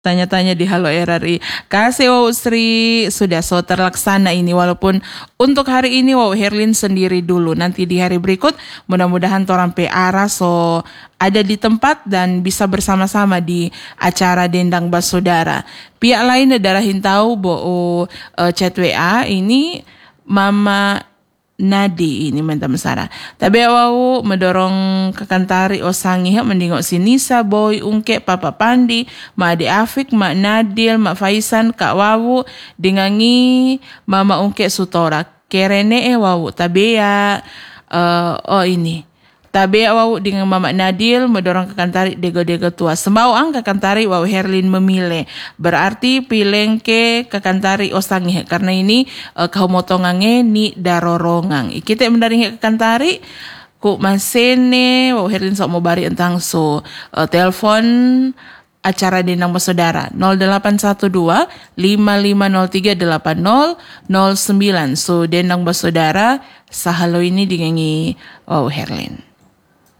tanya-tanya di Halo RRI. Kasih wow Sri, sudah so terlaksana ini, walaupun untuk hari ini wow Herlin sendiri dulu. Nanti di hari berikut mudah-mudahan torang pe arah so ada di tempat dan bisa bersama-sama di acara Dendang Basudara. Pihak lain adalah hintau bo chat WA ini Mama Nadi ini menta mesara. Tapi awau mendorong kakantari osangi mendingok si Nisa Boy Ungke Papa Pandi Ma Ade Afik Ma Nadil Ma Faisan Kak Wawu dengangi Mama Ungke Sutora kerene wawu tabea ini Tabe wau dengan Mama Nadil mendorong kakantari dego-dego tua. Sembau ang kakantari wau Herlin memilih. Berarti pileng ke kakantari osangi. Karena ini kau motongange ni darorongang. Kita mendaring kakantari ku masene wau Herlin sok mau bari entang so telepon acara Dendang Basudara 0812 5503 8009. So Dendang Basudara sahalo ini dingangi wau Herlin.